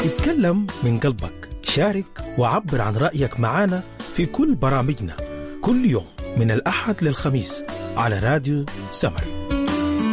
اتكلم من قلبك، شارك وعبر عن رأيك معنا في كل برامجنا كل يوم من الأحد للخميس على راديو سمر.